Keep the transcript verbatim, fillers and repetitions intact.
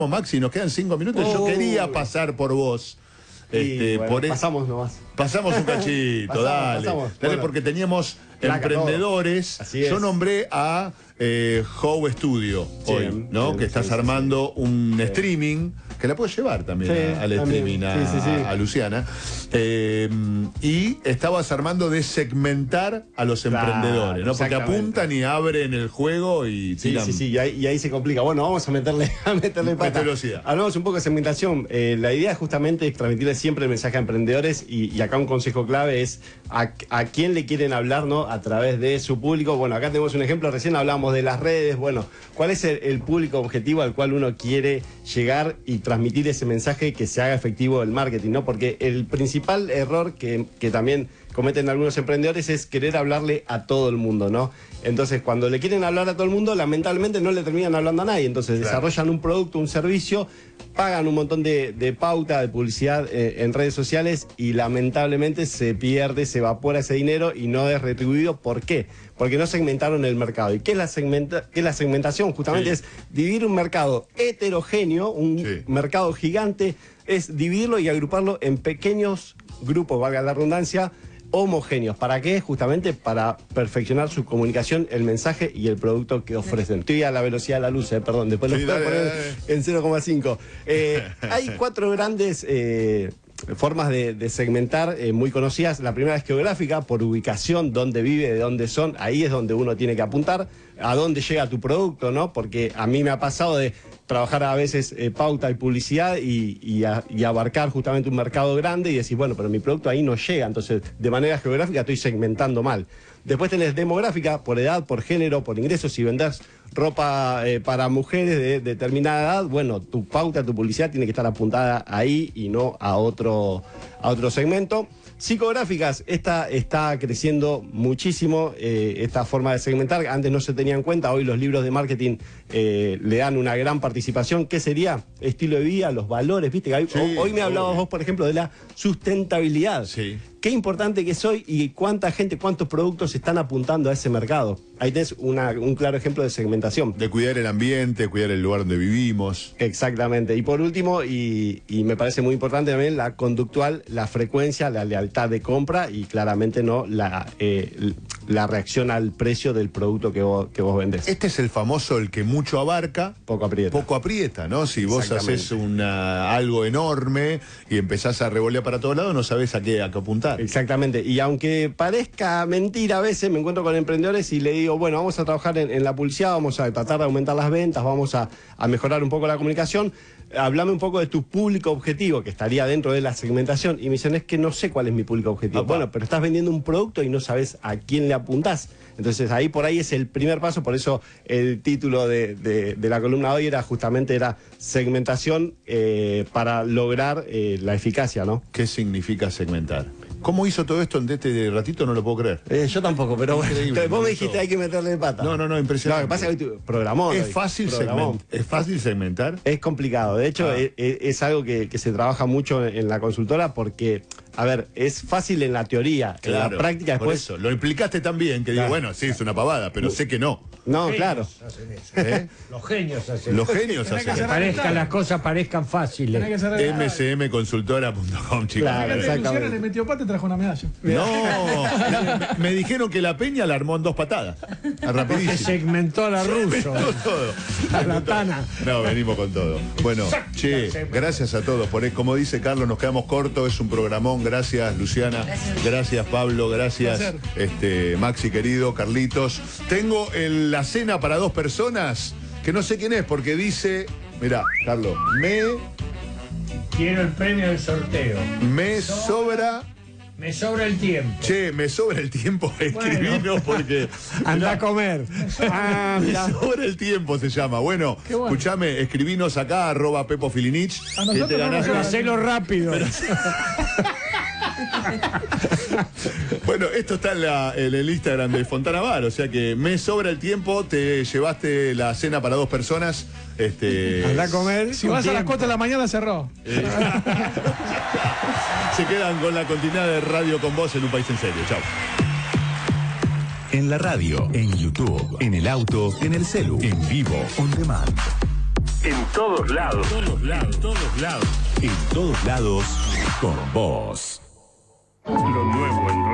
Maxi, nos quedan cinco minutos. Oh, Yo quería pasar por vos. Este, bueno, por pasamos nomás. Pasamos un cachito, pasamos, dale. pasamos. Dale, Bueno, porque teníamos placa, emprendedores. Así es. Yo nombré a eh, How Studio Sí, hoy, ¿no? bien, que estás sí, armando sí, un sí. streaming, que la puedes llevar también Sí, a- al también. streaming a, Sí, sí, sí. a Luciana. Eh, y estabas armando de segmentar a los Claro, emprendedores, ¿no? Porque exactamente. apuntan y abren el juego y Sí, tiran. sí, sí, y ahí, y ahí se complica. Bueno, vamos a meterle, a meterle pata. Mete velocidad. Hablamos un poco de segmentación. Eh, la idea justamente es transmitirle siempre el mensaje a emprendedores y, y acá un consejo clave es a, a quién le quieren hablar, ¿no? A través de su público. Bueno, acá tenemos un ejemplo, recién hablábamos de las redes. Bueno, ¿cuál es el, el público objetivo al cual uno quiere llegar y transmitir ese mensaje que se haga efectivo el marketing, ¿no? Porque el principal error que, que también cometen algunos emprendedores es querer hablarle a todo el mundo, ¿no? Entonces, cuando le quieren hablar a todo el mundo, lamentablemente no le terminan hablando a nadie. Entonces, Claro. desarrollan un producto, un servicio, pagan un montón de, de pauta, de publicidad eh, en redes sociales y lamentablemente se pierde, se evapora ese dinero y no es retribuido. ¿Por qué? Porque no segmentaron el mercado. ¿Y qué es la, segmenta- qué es la segmentación? Justamente Sí. es dividir un mercado heterogéneo, un Sí. mercado gigante, es dividirlo y agruparlo en pequeños grupos, valga la redundancia, homogéneos. ¿Para qué? Justamente para perfeccionar su comunicación, el mensaje y el producto que ofrecen. Estoy a la velocidad de la luz, eh, perdón, después Sí, lo puedo dale, poner dale. en cero coma cinco. Eh, hay cuatro grandes eh, formas de, de segmentar eh, muy conocidas. La primera es geográfica, por ubicación, dónde vive, de dónde son. Ahí es donde uno tiene que apuntar. A dónde llega tu producto, ¿no? Porque a mí me ha pasado de trabajar a veces eh, pauta y publicidad y, y, a- y abarcar justamente un mercado grande y decir, bueno, pero mi producto ahí no llega. Entonces, de manera geográfica estoy segmentando mal. Después tenés demográfica, por edad, por género, por ingresos. Si vendés ropa eh, para mujeres de determinada edad, bueno, tu pauta, tu publicidad tiene que estar apuntada ahí y no a otro, a otro segmento. Psicográficas, esta está creciendo muchísimo, eh, esta forma de segmentar. Antes no se tenía en cuenta, hoy los libros de marketing eh, le dan una gran participación. ¿Qué sería? Estilo de vida, los valores, ¿viste? Hoy, Sí, hoy me hablabas obvio. vos, por ejemplo, de la sustentabilidad. Sí. Qué importante que soy y cuánta gente, cuántos productos están apuntando a ese mercado. Ahí tenés una- un claro ejemplo de segmentación. De cuidar el ambiente, cuidar el lugar donde vivimos. Exactamente. Y por último, y, y me parece muy importante también, la conductual, la frecuencia, la lealtad de compra y claramente no la, eh, la reacción al precio del producto que vos, que vos vendés. Este es el famoso, el que mucho abarca, Poco aprieta. poco aprieta, ¿no? Si vos Exactamente. haces una, algo enorme y empezás a revolear para todos lados, no sabés a qué, a qué apuntar. Exactamente. Y aunque parezca mentira a veces, me encuentro con emprendedores y le digo, bueno, vamos a trabajar en, en la publicidad, vamos a tratar de aumentar las ventas, vamos a, a mejorar un poco la comunicación. Háblame un poco de tu público objetivo, que estaría dentro de la segmentación. Y me dicen, es que no sé cuál es mi público objetivo. Apá. Bueno, pero estás vendiendo un producto y no sabes a quién le apuntás. Entonces ahí por ahí es el primer paso, por eso el título de, de- de la columna de hoy era justamente era segmentación eh, para lograr eh, la eficacia, ¿no? ¿Qué significa segmentar? ¿Cómo hizo todo esto en este ratito? No lo puedo creer. Eh, yo tampoco, pero bueno, Increíble, vos me me dijiste gustó. hay que meterle pata. No, no, no, impresionante. No, lo que pasa es que hoy tu- programó. ¿Es hoy, fácil, programó. segment- ¿Es fácil segmentar? Es complicado. De hecho, Ah. es, es algo que, que se trabaja mucho en la consultora porque, a ver, es fácil en la teoría. En la práctica por después. eso. Lo explicaste tan bien que digo, Claro. bueno, sí, es una pavada, pero sé que no. No, Los claro. genios hacen eso. ¿Eh? Los genios hacen Los eso. genios Tenés que hacen. hacer- Parezcan las cosas parezcan fáciles. Tenés que ser m c m consultora punto com, chicos. Claro, Fíjate, exactamente. Luciana le metió pata y trajo una medalla. No, la- me, me dijeron que la Peña la armó en dos patadas. Ah, Que Rapidísimo. segmentó a la ruso. Todo. A la Tana. No, venimos con todo. Bueno, che, gracias a todos. Por, como dice Carlos, nos quedamos cortos, es un programón. Gracias, Luciana. Gracias, Pablo. Gracias, Placer. este, Maxi querido, Carlitos. Tengo el- la cena para dos personas, que no sé quién es, porque dice. Mirá, Carlos, me, Quiero el premio del sorteo. me sobra. Me sobra el tiempo. Che, me sobra el tiempo, escribino porque. Anda a comer. Ah, Me mirá. sobra el tiempo se llama. Bueno, Qué bueno. escuchame, escribinos acá, arroba Pepo Filinich. A que nosotros te no ganás nos Pero sobra. hacelo rápido. Bueno, esto está en, la- en el Instagram de Fontana Bar, o sea que me sobra el tiempo, te llevaste la cena para dos personas. Este, Anda a comer. Si con vas a las tiempo. cuatro de la mañana, cerró. se quedan con la continuidad de Radio con Vos en Un País en Serio. Chao. En la radio, en YouTube, en el auto, en el celu, en vivo, on demand. En todos lados. En todos lados, todos lados. En todos lados, con vos. Lo nuevo en